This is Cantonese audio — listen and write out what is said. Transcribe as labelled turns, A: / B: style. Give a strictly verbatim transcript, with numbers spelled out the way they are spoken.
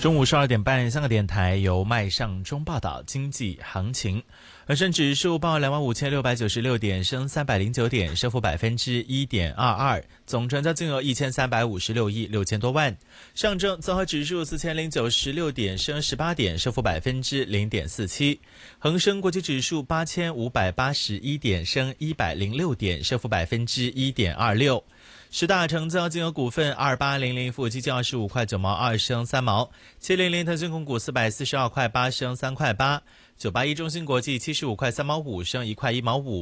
A: 中午十二点半，香港电台由麦尚中报道经济行情。恒生指数报两万五千六百九十六点，升三百零九点，升幅百分之一点二二，总成交金额一千三百五十六亿六千多万。上证综合指数四千零九十六点，升十八点，升幅百分之零点四七。恒生国际指数八千五百八十一点，升一百零六点，升幅百分之一点二六。十大成交金额股份：二八零零富基金二十五块九毛二升三毛，七零零腾讯控股四百四十二块八升三块八，九八一中芯国际七十五块三毛五升一块一毛五，